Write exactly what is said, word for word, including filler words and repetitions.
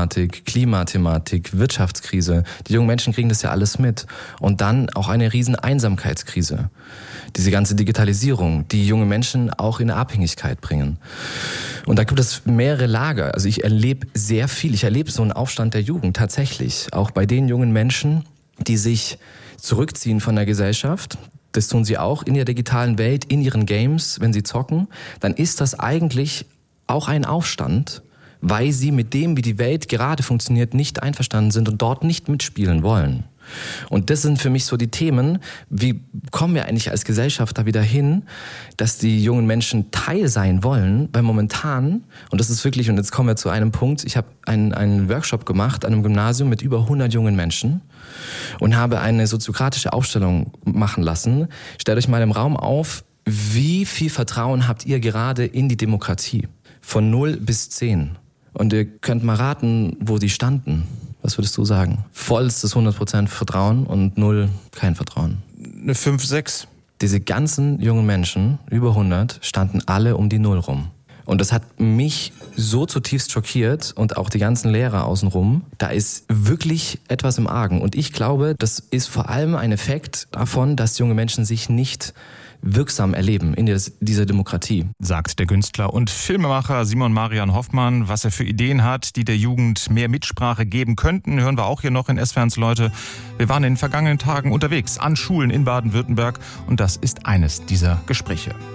Drogenthematik, Klimathematik, Wirtschaftskrise. Die jungen Menschen kriegen das ja alles mit. Und dann auch eine riesen Einsamkeitskrise. Diese ganze Digitalisierung, die junge Menschen auch in Abhängigkeit bringen. Und da gibt es mehrere Lager. Also ich erlebe sehr viel. Ich erlebe so einen Aufstand der Jugend tatsächlich. Auch bei den jungen Menschen, die sich zurückziehen von der Gesellschaft. Das tun sie auch in der digitalen Welt, in ihren Games, wenn sie zocken. Dann ist das eigentlich auch ein Aufstand, weil sie mit dem, wie die Welt gerade funktioniert, nicht einverstanden sind und dort nicht mitspielen wollen. Und das sind für mich so die Themen, wie kommen wir eigentlich als Gesellschaft da wieder hin, dass die jungen Menschen Teil sein wollen, weil momentan, und das ist wirklich, und jetzt kommen wir zu einem Punkt, ich habe einen, einen Workshop gemacht an einem Gymnasium mit über hundert jungen Menschen und habe eine soziokratische Aufstellung machen lassen. Stellt euch mal im Raum auf, wie viel Vertrauen habt ihr gerade in die Demokratie? Von null bis zehn. Und ihr könnt mal raten, wo die standen. Was würdest du sagen? Vollstes hundert Prozent Vertrauen und null kein Vertrauen. Eine fünf, sechs. Diese ganzen jungen Menschen, über hundert, standen alle um die Null rum. Und das hat mich so zutiefst schockiert und auch die ganzen Lehrer außenrum. Da ist wirklich etwas im Argen. Und ich glaube, das ist vor allem ein Effekt davon, dass junge Menschen sich nicht wirksam erleben in dieser Demokratie. Sagt der Künstler und Filmemacher Simon Marian Hoffmann. Was er für Ideen hat, die der Jugend mehr Mitsprache geben könnten, hören wir auch hier noch in S W R eins Leute. Wir waren in den vergangenen Tagen unterwegs an Schulen in Baden-Württemberg und das ist eines dieser Gespräche.